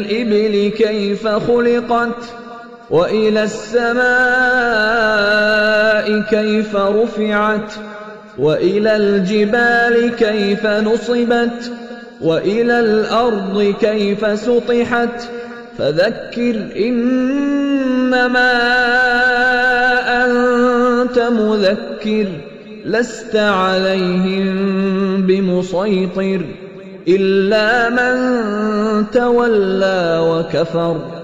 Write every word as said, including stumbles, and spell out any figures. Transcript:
الإبل كيف خلقت وإلى السماء كيف رفعت وإلى الجبال كيف نصبت وإلى الأرض كيف سطحت فذكر إنما أنت مذكر لست عليهم بمسيطر إلا من تولى وكفر